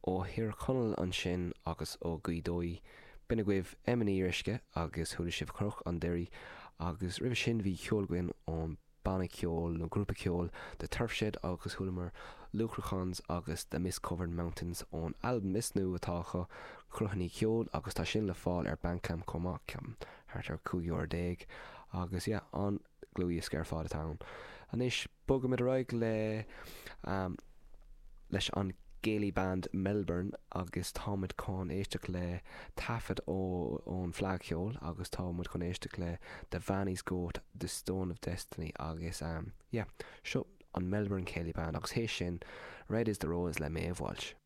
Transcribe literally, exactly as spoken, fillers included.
ó hir chonal an sin agus ó gaidói. Bina gwibh Emily Irishke agus thuúla sibh croch an deirí agus ribh sin bhí ceolgwin ón banna ceol nó grúpa ceol de Turfshed agus thuúlamar Lucrachans agus the Mist-Covered Mountains ón album is nu atácha cruchaní ceol agus tá sin le fáil ar Bandcamp comach ceam thart ar cúigeor déag agus yeah, an glúí scair fád atá. Anis bogam raig le um, leis an Gailey band Melbourne agus támid chun éisteach le tafad ó ón flagceol agus támid chun éisteach le The Vanny's Goat, The Stone of Destiny agus um, yeah, seo an Melbourne Gailey band agus hééis sin Red is the Rose le Maeve Walsh.